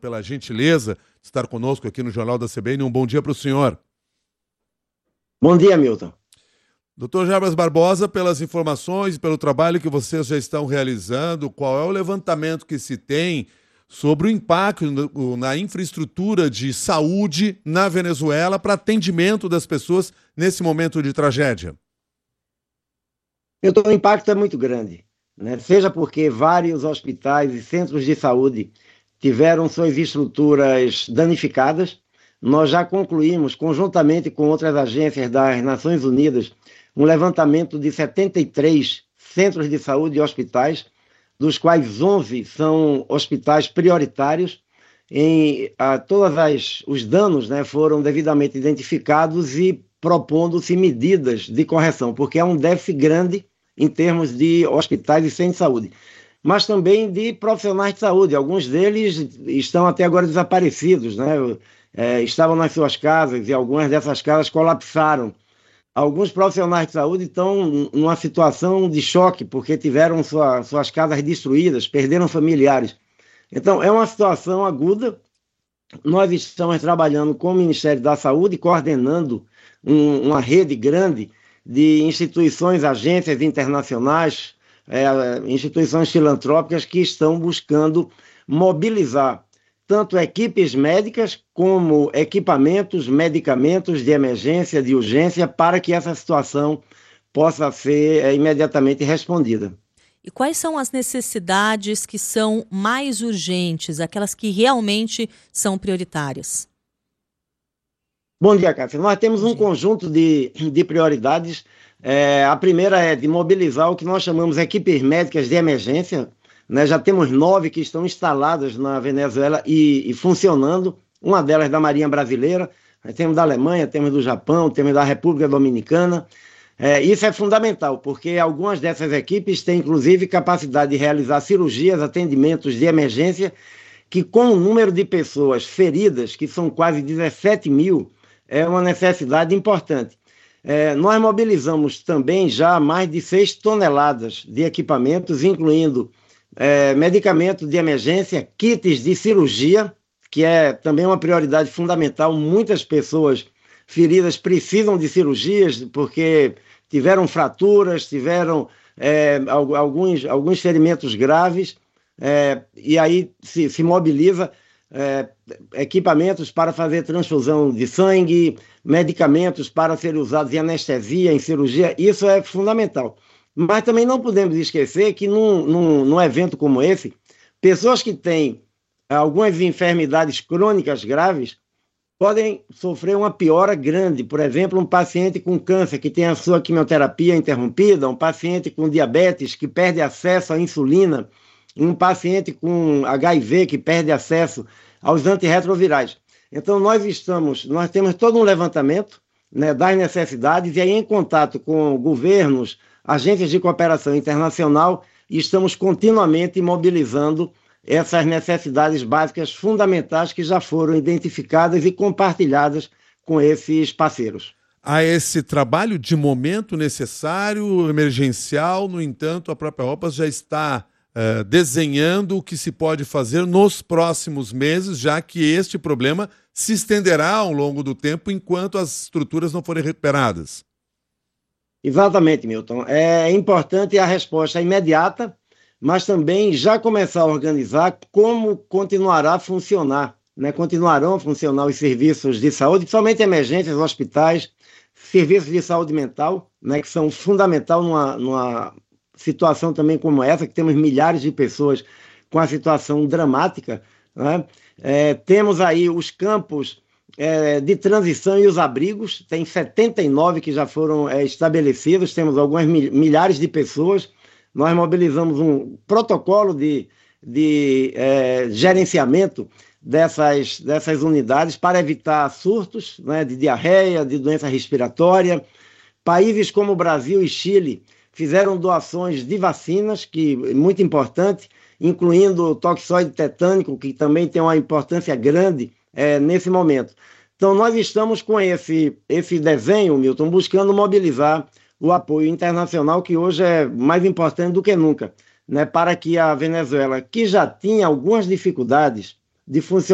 pela gentileza de estar conosco aqui no Jornal da CBN. Um bom dia para o senhor. Bom dia, Milton. Doutor Jarbas Barbosa, pelas informações, pelo trabalho que vocês já estão realizando, qual é o levantamento que se tem sobre o impacto na infraestrutura de saúde na Venezuela para atendimento das pessoas nesse momento de tragédia? Milton, o impacto é muito grande, né? Seja porque vários hospitais e centros de saúde tiveram suas estruturas danificadas. Nós já concluímos, conjuntamente com outras agências das Nações Unidas, um levantamento de 73 centros de saúde e hospitais, dos quais 11 são hospitais prioritários. Todos os danos, né, foram devidamente identificados e propondo-se medidas de correção, porque é um déficit grande em termos de hospitais e centros de saúde, mas também de profissionais de saúde. Alguns deles estão até agora desaparecidos, né? Estavam nas suas casas e algumas dessas casas colapsaram. Alguns profissionais de saúde estão numa situação de choque, porque tiveram suas casas destruídas, perderam familiares. Então, é uma situação aguda. Nós estamos trabalhando com o Ministério da Saúde, coordenando uma rede grande de instituições, agências internacionais, instituições filantrópicas que estão buscando mobilizar tanto equipes médicas como equipamentos, medicamentos de emergência, de urgência, para que essa situação possa ser imediatamente respondida. E quais são as necessidades que são mais urgentes, aquelas que realmente são prioritárias? Bom dia, Cássia. Nós temos um conjunto de prioridades. A primeira é de mobilizar o que nós chamamos de equipes médicas de emergência, né? Já temos 9 que estão instaladas na Venezuela e funcionando. Uma delas da Marinha Brasileira, temos da Alemanha, temos do Japão, temos da República Dominicana. Isso é fundamental, porque algumas dessas equipes têm, inclusive, capacidade de realizar cirurgias, atendimentos de emergência, que com o número de pessoas feridas, que são quase 17 mil, é uma necessidade importante. Nós mobilizamos também já mais de 6 toneladas de equipamentos, incluindo medicamentos de emergência, kits de cirurgia, que é também uma prioridade fundamental. Muitas pessoas feridas precisam de cirurgias porque tiveram fraturas, tiveram alguns ferimentos graves, e aí se mobiliza equipamentos para fazer transfusão de sangue, medicamentos para serem usados em anestesia, em cirurgia. Isso é fundamental. Mas também não podemos esquecer que num evento como esse, pessoas que têm algumas enfermidades crônicas graves podem sofrer uma piora grande. Por exemplo, um paciente com câncer que tem a sua quimioterapia interrompida, um paciente com diabetes que perde acesso à insulina, um paciente com HIV que perde acesso aos antirretrovirais. Então, nós temos todo um levantamento, né, das necessidades, e aí em contato com governos, agências de cooperação internacional, estamos continuamente mobilizando essas necessidades básicas fundamentais que já foram identificadas e compartilhadas com esses parceiros. Há esse trabalho de momento necessário, emergencial, no entanto, a própria OPAS já está desenhando o que se pode fazer nos próximos meses, já que este problema se estenderá ao longo do tempo enquanto as estruturas não forem recuperadas. Exatamente, Milton. É importante a resposta imediata, mas também já começar a organizar como continuará a funcionar, né? Continuarão a funcionar os serviços de saúde, principalmente emergências, hospitais, serviços de saúde mental, né, que são fundamental numa situação também como essa, que temos milhares de pessoas com a situação dramática, né? Temos aí os campos de transição e os abrigos, tem 79 que já foram estabelecidos, temos algumas milhares de pessoas. Nós mobilizamos um protocolo de gerenciamento dessas unidades para evitar surtos, né, de diarreia, de doença respiratória. Países como o Brasil e Chile fizeram doações de vacinas, que é muito importante, incluindo o toxoide tetânico, que também tem uma importância grande nesse momento. Então, nós estamos com esse desenho, Milton, buscando mobilizar o apoio internacional, que hoje é mais importante do que nunca, né, para que a Venezuela, que já tinha algumas dificuldades de funcionamento